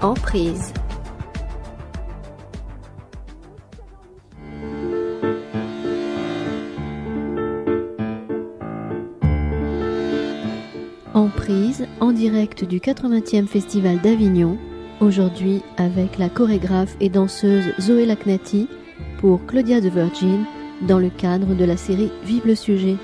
Emprise. Emprise, en direct du 80e Festival d'Avignon, aujourd'hui avec la chorégraphe et danseuse Zoé Laknati pour Claudia the Virgin, dans le cadre de la série Vive le sujet.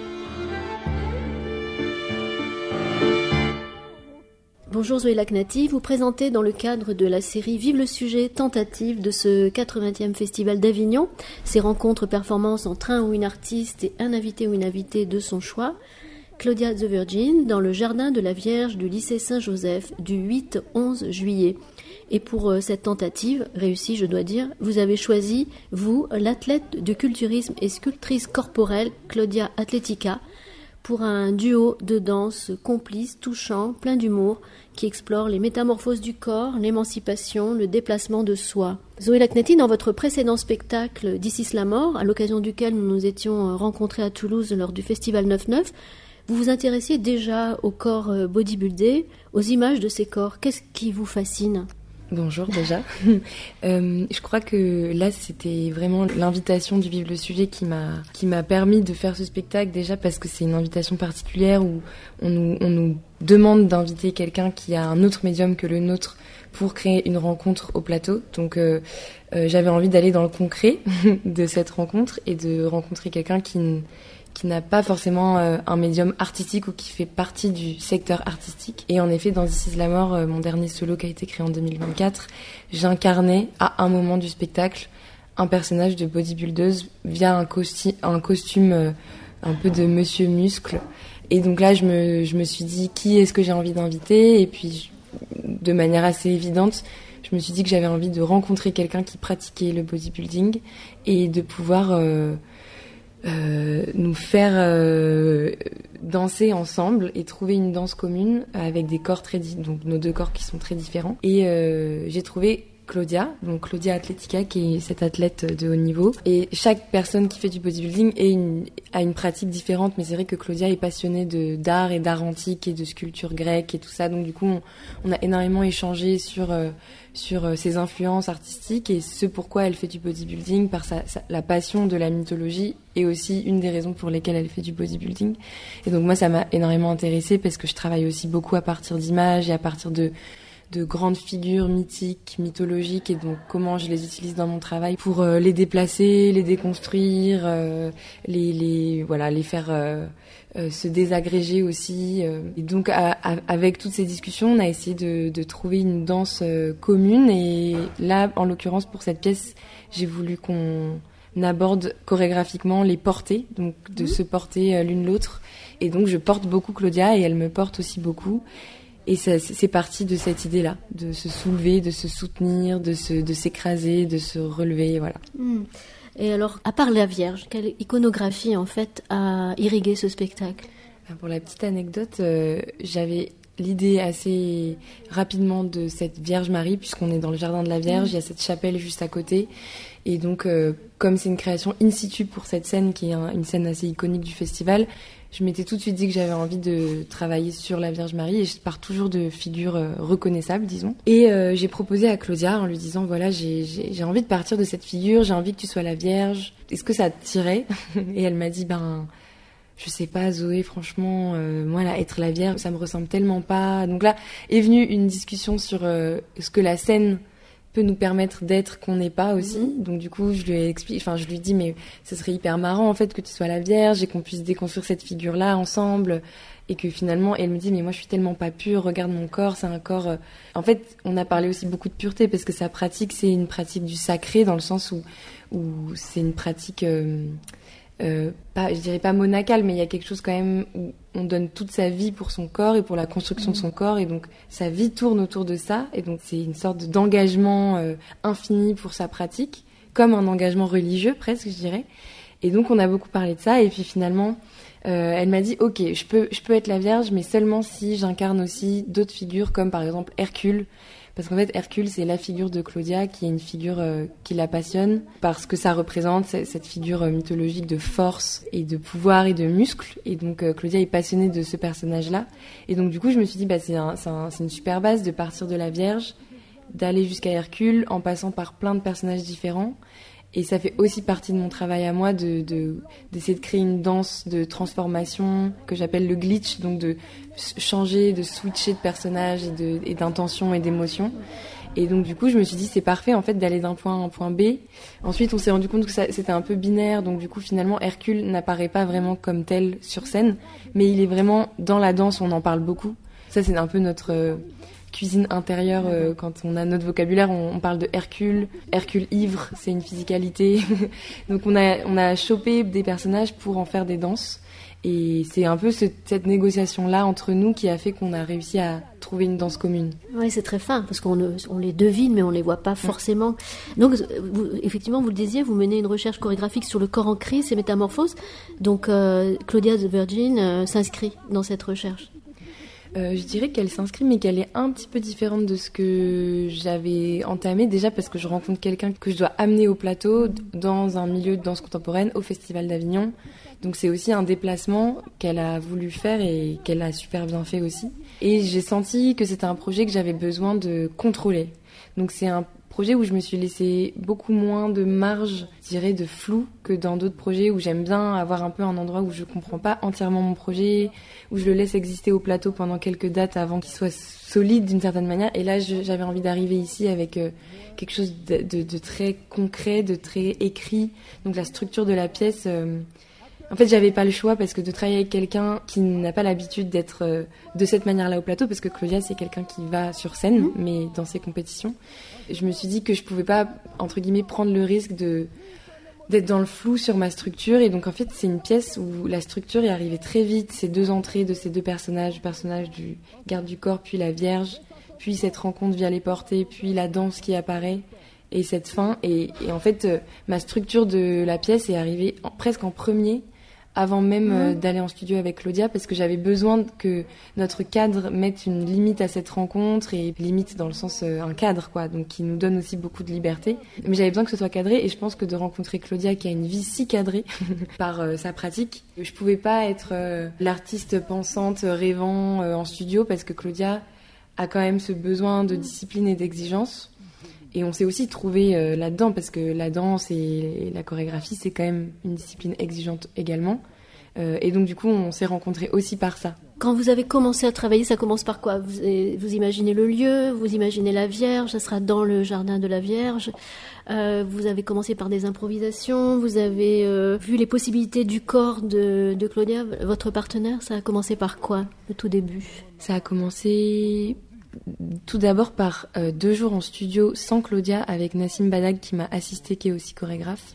Bonjour Zoé Laknati, vous présentez dans le cadre de la série Vive le sujet, tentative de ce 80e Festival d'Avignon, ces rencontres performances entre un ou une artiste et un invité ou une invitée de son choix, Claudia the Virgin, dans le jardin de la Vierge du lycée Saint-Joseph du 8-11 juillet. Et pour cette tentative, réussie je dois dire, vous avez choisi, vous, l'athlète de culturisme et sculptrice corporelle Claudia Atletica, pour un duo de danse complice, touchant, plein d'humour, qui explore les métamorphoses du corps, l'émancipation, le déplacement de soi. Zoé Laknati, dans votre précédent spectacle d'Isis la mort, à l'occasion duquel nous nous étions rencontrés à Toulouse lors du Festival 9-9, vous vous intéressiez déjà au corps bodybuildé, aux images de ces corps. Qu'est-ce qui vous fascine ? Bonjour déjà. Je crois que là c'était vraiment l'invitation du Vive le sujet qui m'a permis de faire ce spectacle, déjà parce que c'est une invitation particulière où on nous demande d'inviter quelqu'un qui a un autre médium que le nôtre pour créer une rencontre au plateau. Donc j'avais envie d'aller dans le concret de cette rencontre et de rencontrer quelqu'un qui n'a pas forcément un médium artistique ou qui fait partie du secteur artistique. Et en effet, dans Isis la mort, mon dernier solo qui a été créé en 2024, j'incarnais à un moment du spectacle un personnage de bodybuildeuse via un costume un peu de monsieur muscle. Et donc là, je me suis dit, qui est-ce que j'ai envie d'inviter ? Et puis, de manière assez évidente, je me suis dit que j'avais envie de rencontrer quelqu'un qui pratiquait le bodybuilding et de pouvoir nous faire danser ensemble et trouver une danse commune avec des corps donc nos deux corps qui sont très différents. Et j'ai trouvé Claudia Atletica, qui est cette athlète de haut niveau. Et chaque personne qui fait du bodybuilding a une pratique différente, mais c'est vrai que Claudia est passionnée d'art et d'art antique et de sculpture grecque et tout ça. Donc du coup, on a énormément échangé sur ses influences artistiques et ce pourquoi elle fait du bodybuilding, par la passion de la mythologie et aussi une des raisons pour lesquelles elle fait du bodybuilding. Et donc moi, ça m'a énormément intéressée parce que je travaille aussi beaucoup à partir d'images et à partir de grandes figures mythiques, mythologiques, et donc comment je les utilise dans mon travail pour les déplacer, les déconstruire, les faire se désagréger aussi. Et donc avec toutes ces discussions, on a essayé de trouver une danse commune, et là, en l'occurrence pour cette pièce, j'ai voulu qu'on aborde chorégraphiquement les portées, donc de se porter l'une l'autre. Et donc je porte beaucoup Claudia et elle me porte aussi beaucoup. Et c'est parti de cette idée-là, de se soulever, de se soutenir, de s'écraser, de se relever, voilà. Et alors, à part la Vierge, quelle iconographie, en fait, a irrigué ce spectacle ? Pour la petite anecdote, j'avais l'idée assez rapidement de cette Vierge Marie, puisqu'on est dans le jardin de la Vierge, il y a cette chapelle juste à côté. Et donc, comme c'est une création in situ pour cette scène, qui est une scène assez iconique du festival, je m'étais tout de suite dit que j'avais envie de travailler sur la Vierge Marie, et je pars toujours de figures reconnaissables, disons. Et j'ai proposé à Claudia en lui disant, voilà, j'ai envie de partir de cette figure, j'ai envie que tu sois la Vierge. Est-ce que ça te tirait ? Et elle m'a dit, je sais pas, Zoé, franchement, moi, là, être la Vierge, ça me ressemble tellement pas. Donc là, est venue une discussion sur ce que la scène peut nous permettre d'être qu'on n'est pas aussi. Donc du coup, je lui dis, mais ce serait hyper marrant en fait que tu sois la Vierge et qu'on puisse déconstruire cette figure-là ensemble, et que finalement, elle me dit, mais moi je suis tellement pas pure, regarde mon corps, c'est un corps... En fait, on a parlé aussi beaucoup de pureté parce que sa pratique, c'est une pratique du sacré, dans le sens où c'est une pratique... je dirais pas monacale, mais il y a quelque chose quand même où on donne toute sa vie pour son corps et pour la construction de son corps, et donc sa vie tourne autour de ça, et donc c'est une sorte d'engagement infini pour sa pratique, comme un engagement religieux presque, je dirais. Et donc on a beaucoup parlé de ça, et puis finalement elle m'a dit, ok, je peux être la Vierge, mais seulement si j'incarne aussi d'autres figures, comme par exemple Hercule. Parce qu'en fait, Hercule, c'est la figure de Claudia, qui est une figure qui la passionne, parce que ça représente cette figure mythologique de force et de pouvoir et de muscles. Et donc, Claudia est passionnée de ce personnage-là. Et donc, du coup, je me suis dit, c'est une super base de partir de la Vierge d'aller jusqu'à Hercule en passant par plein de personnages différents. Et ça fait aussi partie de mon travail à moi d'essayer de créer une danse de transformation que j'appelle le glitch, donc de changer, de switcher de personnages et d'intention et d'émotion. Et donc du coup je me suis dit c'est parfait en fait d'aller d'un point à un point B. Ensuite on s'est rendu compte que c'était un peu binaire, donc du coup finalement Hercule n'apparaît pas vraiment comme tel sur scène, mais il est vraiment dans la danse, on en parle beaucoup. Ça c'est un peu notre cuisine intérieure, quand on a notre vocabulaire, on parle de Hercule ivre, c'est une physicalité. Donc on a chopé des personnages pour en faire des danses. Et c'est un peu cette négociation-là entre nous qui a fait qu'on a réussi à trouver une danse commune. Oui, c'est très fin, parce qu'on les devine, mais on ne les voit pas forcément. Donc, effectivement, vous le disiez, vous menez une recherche chorégraphique sur le corps en crise et métamorphose. Donc, Claudia the Virgin s'inscrit dans cette recherche. Je dirais qu'elle s'inscrit, mais qu'elle est un petit peu différente de ce que j'avais entamé, déjà parce que je rencontre quelqu'un que je dois amener au plateau dans un milieu de danse contemporaine au Festival d'Avignon. Donc c'est aussi un déplacement qu'elle a voulu faire et qu'elle a super bien fait aussi. Et j'ai senti que c'était un projet que j'avais besoin de contrôler. Donc c'est un projet où je me suis laissé beaucoup moins de marge, je dirais, de flou que dans d'autres projets où j'aime bien avoir un peu un endroit où je comprends pas entièrement mon projet, où je le laisse exister au plateau pendant quelques dates avant qu'il soit solide d'une certaine manière. Et là, j'avais envie d'arriver ici avec quelque chose de très concret, de très écrit. Donc la structure de la pièce... En fait, j'avais pas le choix parce que de travailler avec quelqu'un qui n'a pas l'habitude d'être de cette manière-là au plateau, parce que Claudia, c'est quelqu'un qui va sur scène, mais dans ses compétitions, je me suis dit que je pouvais pas, entre guillemets, prendre le risque d'être dans le flou sur ma structure. Et donc, en fait, c'est une pièce où la structure est arrivée très vite. Ces deux entrées de ces deux personnages, le personnage du garde du corps, puis la Vierge, puis cette rencontre via les portées, puis la danse qui apparaît. Et cette fin. Et en fait, ma structure de la pièce est arrivée presque en premier, avant même d'aller en studio avec Claudia, parce que j'avais besoin que notre cadre mette une limite à cette rencontre, et limite dans le sens un cadre, quoi, donc qui nous donne aussi beaucoup de liberté. Mais j'avais besoin que ce soit cadré, et je pense que de rencontrer Claudia, qui a une vie si cadrée par sa pratique, je pouvais pas être l'artiste pensante, rêvant en studio, parce que Claudia a quand même ce besoin de discipline et d'exigence. Et on s'est aussi trouvé là-dedans, parce que la danse et la chorégraphie, c'est quand même une discipline exigeante également. Et donc, du coup, on s'est rencontrés aussi par ça. Quand vous avez commencé à travailler, ça commence par quoi ? Vous imaginez le lieu, vous imaginez la Vierge, ça sera dans le jardin de la Vierge. Vous avez commencé par des improvisations, vous avez vu les possibilités du corps de Claudia, votre partenaire. Ça a commencé par quoi, le tout début ? Ça a commencé... tout d'abord par 2 jours en studio sans Claudia, avec Nassim Badag qui m'a assisté, qui est aussi chorégraphe,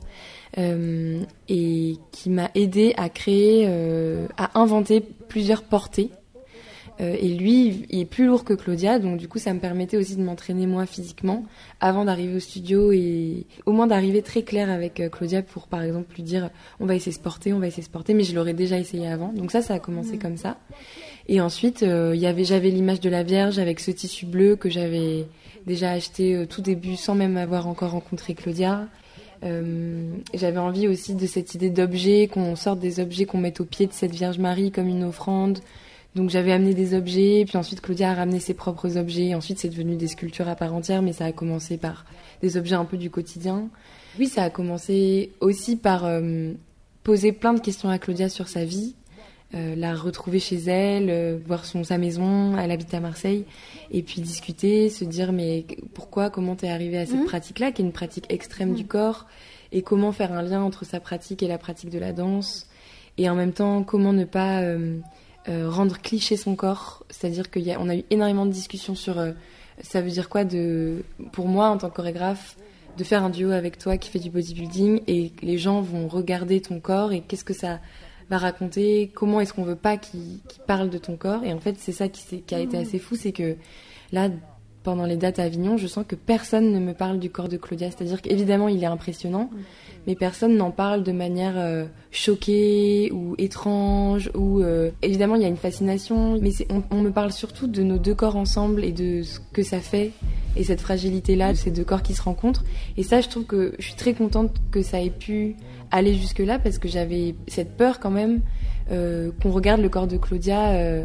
et qui m'a aidé à créer, à inventer plusieurs portées. Et lui, il est plus lourd que Claudia, donc du coup ça me permettait aussi de m'entraîner moi physiquement avant d'arriver au studio, et au moins d'arriver très clair avec Claudia pour par exemple lui dire on va essayer de se porter, mais je l'aurais déjà essayé avant. Donc ça a commencé comme ça. Et ensuite j'avais l'image de la Vierge avec ce tissu bleu que j'avais déjà acheté tout début sans même avoir encore rencontré Claudia. J'avais envie aussi de cette idée d'objets, qu'on sorte des objets qu'on mette au pied de cette Vierge Marie comme une offrande. Donc j'avais amené des objets, puis ensuite Claudia a ramené ses propres objets. Ensuite c'est devenu des sculptures à part entière, mais ça a commencé par des objets un peu du quotidien. Oui, ça a commencé aussi par poser plein de questions à Claudia sur sa vie, la retrouver chez elle, voir sa maison, elle habite à Marseille, et puis discuter, se dire mais pourquoi, comment t'es arrivée à cette pratique-là, qui est une pratique extrême du corps, et comment faire un lien entre sa pratique et la pratique de la danse, et en même temps comment ne pas... rendre cliché son corps, c'est-à-dire qu'on a eu énormément de discussions sur ça veut dire quoi pour moi en tant que chorégraphe de faire un duo avec toi qui fait du bodybuilding, et les gens vont regarder ton corps et qu'est-ce que ça va raconter, comment est-ce qu'on veut pas qu'il parle de ton corps. Et en fait c'est ça qui a été assez fou, c'est que là pendant les dates à Avignon, je sens que personne ne me parle du corps de Claudia, c'est-à-dire qu'évidemment il est impressionnant, mais personne n'en parle de manière choquée ou étrange, ou évidemment il y a une fascination, mais on me parle surtout de nos 2 corps ensemble et de ce que ça fait, et cette fragilité-là, de ces 2 corps qui se rencontrent. Et ça, je trouve que je suis très contente que ça ait pu aller jusque-là, parce que j'avais cette peur quand même qu'on regarde le corps de Claudia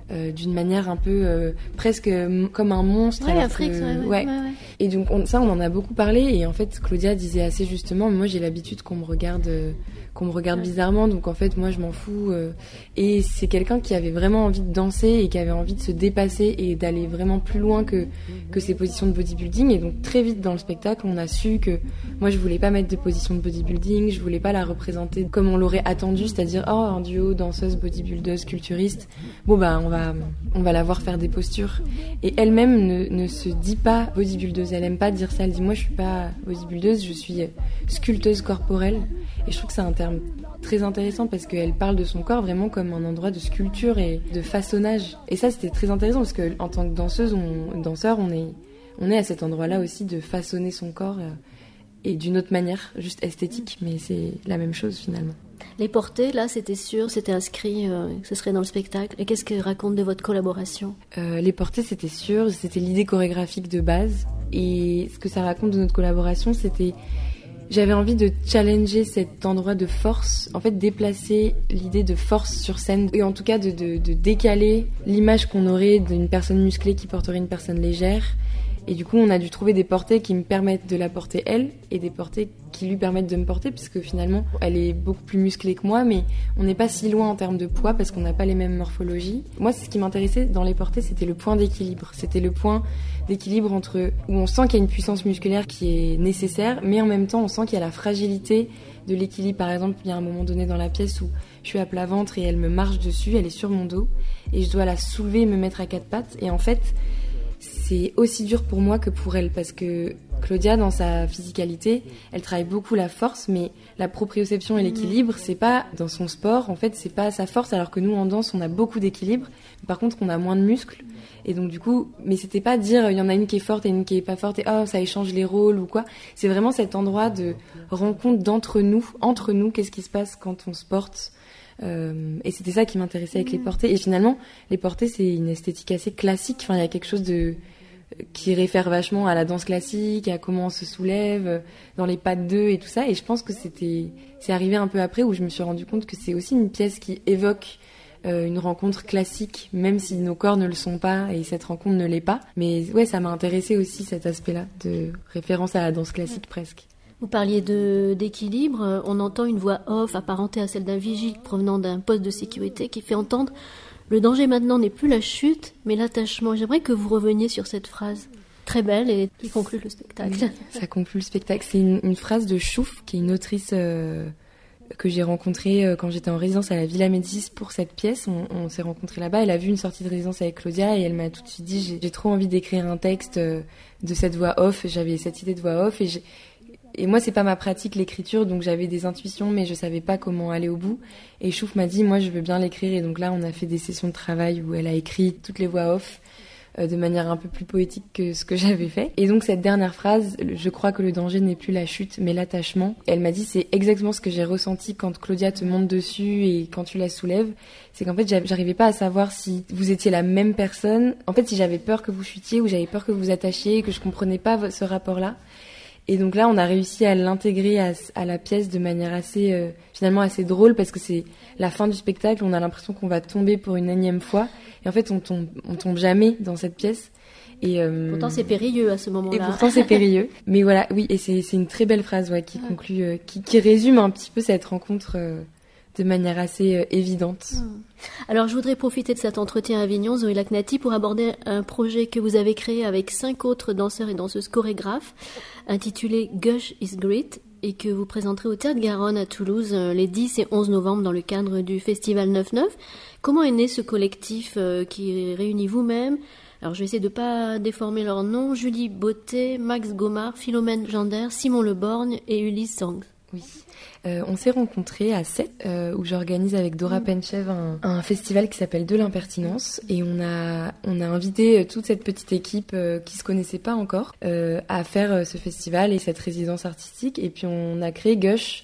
d'une manière un peu presque comme un monstre. Ouais, Afrique, ouais. Et donc on en a beaucoup parlé, et en fait Claudia disait assez justement, moi j'ai l'habitude qu'on me regarde bizarrement, donc en fait moi je m'en fous, et c'est quelqu'un qui avait vraiment envie de danser et qui avait envie de se dépasser et d'aller vraiment plus loin que ses positions de bodybuilding. Et donc très vite dans le spectacle on a su que moi je voulais pas mettre de position de bodybuilding, je voulais pas la représenter comme on l'aurait attendu, c'est-à-dire un duo danseuse bodybuildeuse culturiste, bon bah on va la voir faire des postures. Et elle-même ne se dit pas bodybuildeuse, elle aime pas dire ça, elle dit moi je suis pas bodybuildeuse, je suis sculpteuse corporelle. Et je trouve que c'est un terme très intéressant parce qu'elle parle de son corps vraiment comme un endroit de sculpture et de façonnage. Et ça c'était très intéressant parce que en tant que danseur on est à cet endroit-là aussi de façonner son corps et d'une autre manière, juste esthétique, mais c'est la même chose finalement. Les portées, là, c'était sûr, c'était inscrit, que ce serait dans le spectacle. Et qu'est-ce que raconte de votre collaboration ? Les portées, c'était sûr, c'était l'idée chorégraphique de base. Et ce que ça raconte de notre collaboration, c'était... J'avais envie de challenger cet endroit de force, en fait déplacer l'idée de force sur scène, et en tout cas de décaler l'image qu'on aurait d'une personne musclée qui porterait une personne légère. Et du coup, on a dû trouver des portées qui me permettent de la porter elle, et des portées qui lui permettent de me porter, puisque finalement, elle est beaucoup plus musclée que moi, mais on n'est pas si loin en termes de poids, parce qu'on n'a pas les mêmes morphologies. Moi, ce qui m'intéressait dans les portées, c'était le point d'équilibre. C'était le point d'équilibre entre où on sent qu'il y a une puissance musculaire qui est nécessaire, mais en même temps, on sent qu'il y a la fragilité de l'équilibre. Par exemple, il y a un moment donné dans la pièce où je suis à plat ventre et elle me marche dessus, elle est sur mon dos, et je dois la soulever et me mettre à quatre pattes. Et en fait, c'est aussi dur pour moi que pour elle, parce que Claudia, dans sa physicalité, elle travaille beaucoup la force, mais la proprioception et l'équilibre, c'est pas dans son sport, en fait, c'est pas sa force, alors que nous, en danse, on a beaucoup d'équilibre. Par contre, on a moins de muscles. Et donc, du coup, mais c'était pas dire, il y en a une qui est forte et une qui est pas forte, et ça échange les rôles ou quoi. C'est vraiment cet endroit de rencontre d'entre nous, qu'est-ce qui se passe quand on se porte. Et c'était ça qui m'intéressait avec les portées. Et finalement, les portées, c'est une esthétique assez classique. Enfin, il y a quelque chose qui réfère vachement à la danse classique, à comment on se soulève dans les pas de deux et tout ça. Et je pense que c'est arrivé un peu après où je me suis rendu compte que c'est aussi une pièce qui évoque une rencontre classique, même si nos corps ne le sont pas et cette rencontre ne l'est pas. Mais ouais, ça m'a intéressé aussi cet aspect-là de référence à la danse classique presque. Vous parliez d'équilibre, on entend une voix off apparentée à celle d'un vigile provenant d'un poste de sécurité qui fait entendre « Le danger maintenant n'est plus la chute, mais l'attachement ». J'aimerais que vous reveniez sur cette phrase très belle et qui conclut le spectacle. Oui, ça conclut le spectacle. C'est une phrase de Chouf, qui est une autrice que j'ai rencontrée quand j'étais en résidence à la Villa Médicis pour cette pièce. On s'est rencontrés là-bas. Elle a vu une sortie de résidence avec Claudia et elle m'a tout de suite dit « J'ai trop envie d'écrire un texte de cette voix off ». J'avais cette idée de voix off et moi, c'est pas ma pratique, l'écriture, donc j'avais des intuitions, mais je savais pas comment aller au bout. Et Chouf m'a dit, moi, je veux bien l'écrire. Et donc là, on a fait des sessions de travail où elle a écrit toutes les voix off de manière un peu plus poétique que ce que j'avais fait. Et donc, cette dernière phrase, je crois que le danger n'est plus la chute, mais l'attachement. Elle m'a dit, c'est exactement ce que j'ai ressenti quand Claudia te monte dessus et quand tu la soulèves. C'est qu'en fait, j'arrivais pas à savoir si vous étiez la même personne. En fait, si j'avais peur que vous chutiez ou j'avais peur que vous attachiez, que je comprenais pas ce rapport-là. Et donc là, on a réussi à l'intégrer à la pièce de manière assez, finalement assez drôle, parce que c'est la fin du spectacle, on a l'impression qu'on va tomber pour une énième fois. Et en fait, on tombe jamais dans cette pièce. Et pourtant, c'est périlleux à ce moment-là. Et pourtant, c'est périlleux. Mais voilà, oui, et c'est une très belle phrase, ouais, qui conclut, qui résume un petit peu cette rencontre de manière assez évidente. Alors, je voudrais profiter de cet entretien à Avignon, Zoé Lachnati, pour aborder un projet que vous avez créé avec 5 autres danseurs et danseuses chorégraphes, intitulé Gush is Great, et que vous présenterez au Théâtre Garonne à Toulouse les 10 et 11 novembre dans le cadre du Festival 9-9. Comment est né ce collectif qui réunit vous-même? Alors, je vais essayer de ne pas déformer leur nom. Julie Beauté, Max Gomard, Philomène Gendère, Simon Leborgne et Ulysse Sang. Oui. On s'est rencontrés à Sète, où j'organise avec Dora Penchev un festival qui s'appelle De l'Impertinence, et on a invité toute cette petite équipe qui se connaissait pas encore à faire ce festival et cette résidence artistique, et puis on a créé Gush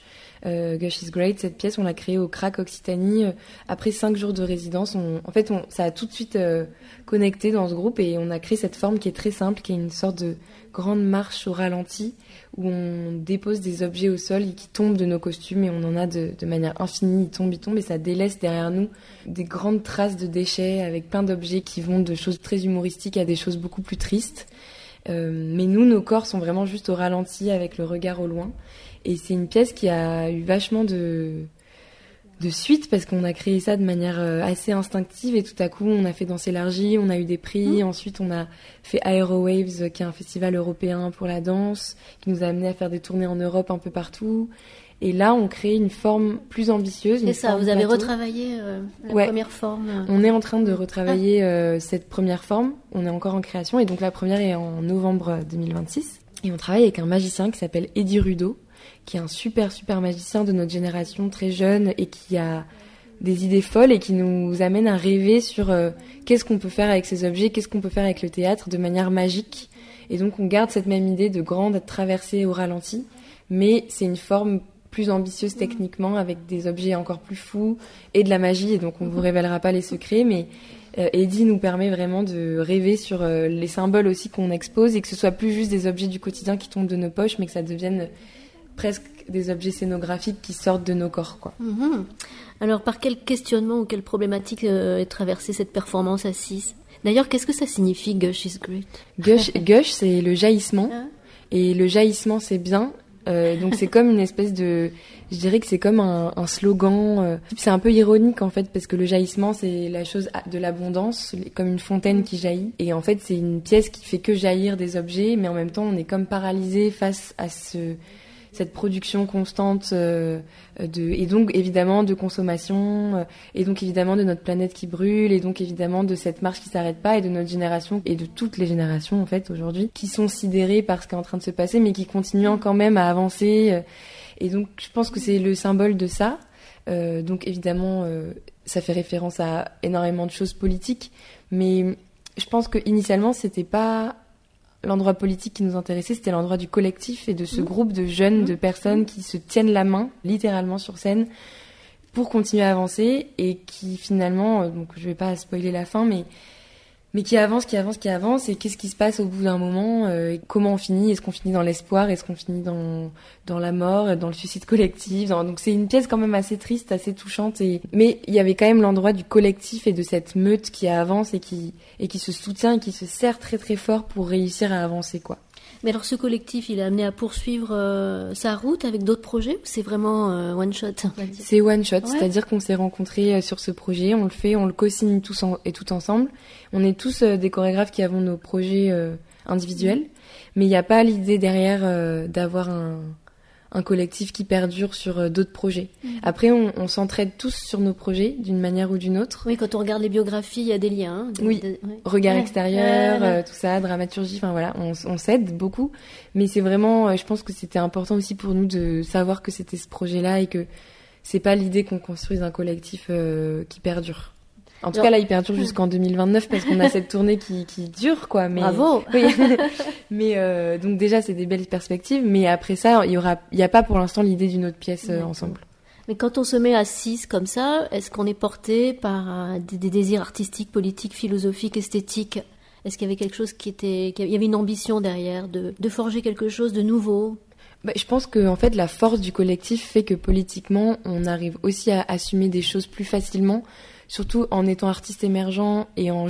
Gush is Great, cette pièce, on l'a créée au CRAC Occitanie. Après 5 jours de résidence, ça a tout de suite connecté dans ce groupe et on a créé cette forme qui est très simple, qui est une sorte de grande marche au ralenti où on dépose des objets au sol qui tombent de nos costumes et on en a de manière infinie, ils tombent et ça délaisse derrière nous des grandes traces de déchets avec plein d'objets qui vont de choses très humoristiques à des choses beaucoup plus tristes. Mais nous, nos corps sont vraiment juste au ralenti avec le regard au loin. Et c'est une pièce qui a eu vachement de suite parce qu'on a créé ça de manière assez instinctive et tout à coup on a fait Danser Élargie, on a eu des prix, ensuite on a fait Aerowaves qui est un festival européen pour la danse qui nous a amené à faire des tournées en Europe un peu partout et là on crée une forme plus ambitieuse. C'est ça, vous avez retravaillé la première forme. On est en train de retravailler cette première forme, on est encore en création et donc la première est en novembre 2026 et on travaille avec un magicien qui s'appelle Eddie Rudo qui est un super magicien de notre génération très jeune et qui a des idées folles et qui nous amène à rêver sur qu'est-ce qu'on peut faire avec ces objets, qu'est-ce qu'on peut faire avec le théâtre de manière magique. Et donc on garde cette même idée de grande traversée au ralenti, mais c'est une forme plus ambitieuse techniquement avec des objets encore plus fous et de la magie et donc on vous révélera pas les secrets, mais Eddie nous permet vraiment de rêver sur les symboles aussi qu'on expose et que ce soit plus juste des objets du quotidien qui tombent de nos poches, mais que ça devienne presque des objets scénographiques qui sortent de nos corps, quoi. Alors, par quel questionnement ou quelle problématique est traversée cette performance assise ? D'ailleurs, qu'est-ce que ça signifie, Gush is Great ? Gush, c'est le jaillissement. Et le jaillissement, c'est bien. Donc, c'est comme une espèce de... Je dirais que c'est comme un slogan. C'est un peu ironique, en fait, parce que le jaillissement, c'est la chose de l'abondance, comme une fontaine qui jaillit. Et en fait, c'est une pièce qui fait que jaillir des objets, mais en même temps, on est comme paralysé face à cette production constante et donc évidemment de consommation et donc évidemment de notre planète qui brûle et donc évidemment de cette marche qui s'arrête pas et de notre génération et de toutes les générations en fait aujourd'hui qui sont sidérées par ce qui est en train de se passer mais qui continuent quand même à avancer et donc je pense que c'est le symbole de ça donc évidemment ça fait référence à énormément de choses politiques mais je pense que initialement c'était pas l'endroit politique qui nous intéressait, c'était l'endroit du collectif et de ce groupe de jeunes, de personnes qui se tiennent la main, littéralement sur scène, pour continuer à avancer et qui finalement, donc je vais pas spoiler la fin, mais qui avance et qu'est-ce qui se passe au bout d'un moment, et comment on finit, est-ce qu'on finit dans l'espoir, est-ce qu'on finit dans la mort, dans le suicide collectif, donc c'est une pièce quand même assez triste, assez touchante, mais il y avait quand même l'endroit du collectif et de cette meute qui avance et qui se soutient et qui se serre très très fort pour réussir à avancer, quoi. Mais alors ce collectif, il est amené à poursuivre sa route avec d'autres projets ou c'est vraiment one shot, on va dire ? C'est one shot, c'est-à-dire qu'on s'est rencontrés sur ce projet, on le co-signe tous tout ensemble. On est tous des chorégraphes qui avons nos projets individuels, mais il n'y a pas l'idée derrière d'avoir un collectif qui perdure sur d'autres projets. Après, on s'entraide tous sur nos projets, d'une manière ou d'une autre. Oui, quand on regarde les biographies, il y a des liens. Regard extérieur, tout ça, dramaturgie, enfin voilà, on s'aide beaucoup. Mais c'est vraiment, je pense que c'était important aussi pour nous de savoir que c'était ce projet-là et que c'est pas l'idée qu'on construise un collectif qui perdure. En tout cas, là, il perdure jusqu'en 2029 parce qu'on a cette tournée qui dure, quoi. Mais, bravo! Oui. Mais donc déjà, c'est des belles perspectives. Mais après ça, il y a pas pour l'instant l'idée d'une autre pièce ensemble. Mais quand on se met à 6 comme ça, est-ce qu'on est porté par des désirs artistiques, politiques, philosophiques, esthétiques ? Est-ce qu'il y avait quelque chose il y avait une ambition derrière de forger quelque chose de nouveau ? Je pense que en fait, la force du collectif fait que politiquement, on arrive aussi à assumer des choses plus facilement. Surtout en étant artiste émergent et en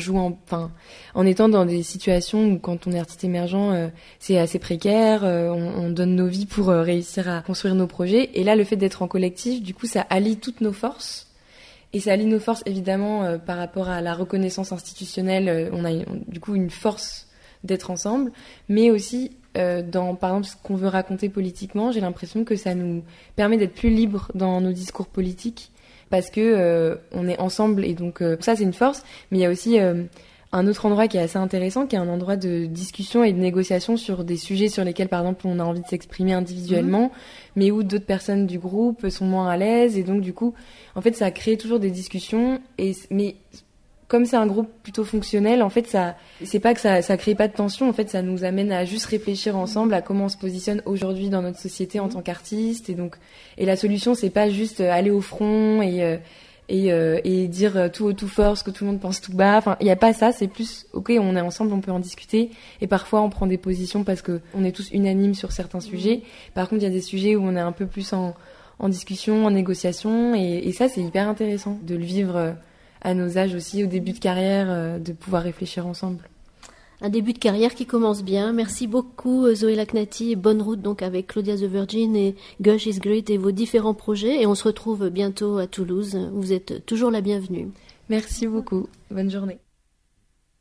étant dans des situations où quand on est artiste émergent, c'est assez précaire, on donne nos vies pour réussir à construire nos projets. Et là, le fait d'être en collectif, du coup, ça allie toutes nos forces. Et ça allie nos forces, évidemment, par rapport à la reconnaissance institutionnelle. On a du coup une force d'être ensemble, mais aussi dans, par exemple, ce qu'on veut raconter politiquement, j'ai l'impression que ça nous permet d'être plus libres dans nos discours politiques. Parce que on est ensemble et donc ça c'est une force, mais il y a aussi un autre endroit qui est assez intéressant, qui est un endroit de discussion et de négociation sur des sujets sur lesquels par exemple on a envie de s'exprimer individuellement, mais où d'autres personnes du groupe sont moins à l'aise et donc du coup en fait ça crée toujours des discussions mais comme c'est un groupe plutôt fonctionnel, en fait, c'est pas que ça crée pas de tension. En fait, ça nous amène à juste réfléchir ensemble à comment on se positionne aujourd'hui dans notre société en tant qu'artiste. Et la solution, c'est pas juste aller au front et dire tout haut tout fort ce que tout le monde pense tout bas. Enfin, il y a pas ça. C'est plus, ok, on est ensemble, on peut en discuter. Et parfois, on prend des positions parce que on est tous unanimes sur certains sujets. Par contre, il y a des sujets où on est un peu plus en discussion, en négociation. Et ça, c'est hyper intéressant de le vivre à nos âges aussi, au début de carrière, de pouvoir réfléchir ensemble. Un début de carrière qui commence bien. Merci beaucoup Zoé Laknati et bonne route donc avec Claudia the Virgin et Gush is Great et vos différents projets. Et on se retrouve bientôt à Toulouse. Vous êtes toujours la bienvenue. Merci beaucoup. Bonne journée.